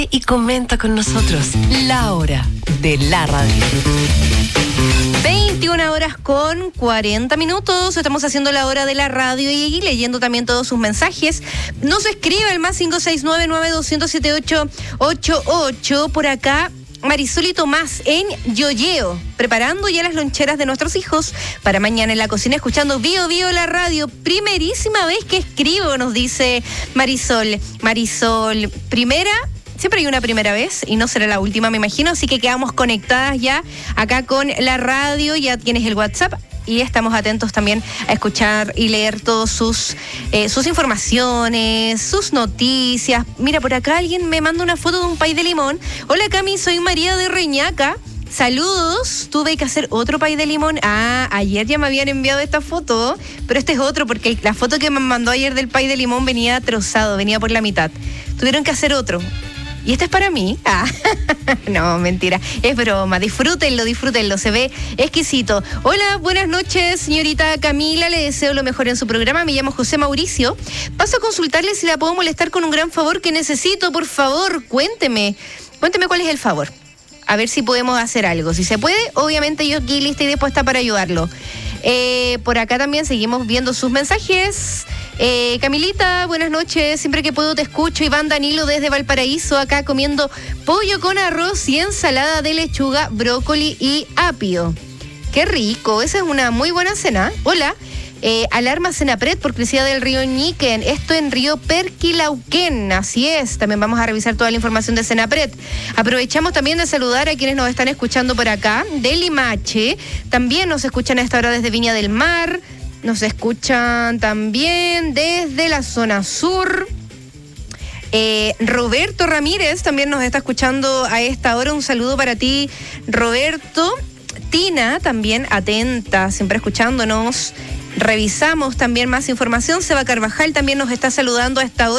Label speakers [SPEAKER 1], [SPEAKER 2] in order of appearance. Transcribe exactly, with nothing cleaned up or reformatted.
[SPEAKER 1] Y comenta con nosotros la hora de la radio.
[SPEAKER 2] veintiuna horas con cuarenta minutos. Estamos haciendo la hora de la radio y leyendo también todos sus mensajes. Nos escribe el más cinco seis nueve nueve dos cero siete ocho ocho ocho. Por acá, Marisol y Tomás en Yoyeo, preparando ya las loncheras de nuestros hijos para mañana en la cocina, escuchando Bio Bio la radio. Primerísima vez que escribo, nos dice Marisol. Marisol, primera... Siempre hay una primera vez y no será la última, me imagino, así que quedamos conectadas ya acá con la radio, ya tienes el WhatsApp y estamos atentos también a escuchar y leer todas sus, eh, sus informaciones, sus noticias. Mira, por acá alguien me manda una foto de un pay de limón. Hola Cami, soy María de Reñaca. Saludos, tuve que hacer otro pay de limón. Ah, ayer ya me habían enviado esta foto, pero este es otro porque la foto que me mandó ayer del pay de limón venía trozado, venía por la mitad. Tuvieron que hacer otro. ¿Y este es para mí? Ah, no, mentira, es broma, disfrútenlo, disfrútenlo, se ve exquisito. Hola, buenas noches, señorita Camila, le deseo lo mejor en su programa, me llamo José Mauricio. Paso a consultarle si la puedo molestar con un gran favor que necesito, por favor, cuénteme, cuénteme cuál es el favor, a ver si podemos hacer algo. Si se puede, obviamente yo aquí lista y dispuesta para ayudarlo. Eh, por acá también seguimos viendo sus mensajes. Eh, Camilita, buenas noches, siempre que puedo te escucho. Iván Danilo desde Valparaíso, acá comiendo pollo con arroz y ensalada de lechuga, brócoli y apio. Qué rico, esa es una muy buena cena. Hola, eh, alarma Senapred por crecida del río Ñiquen, esto en río Perquilauquén, así es, también vamos a revisar toda la información de Senapred. Aprovechamos también de saludar a quienes nos están escuchando por acá, de Limache, también nos escuchan a esta hora desde Viña del Mar. Nos escuchan también desde la zona sur. Eh, Roberto Ramírez también nos está escuchando a esta hora. Un saludo para ti, Roberto. Tina también atenta, siempre escuchándonos. Revisamos también más información. Seba Carvajal también nos está saludando a esta hora.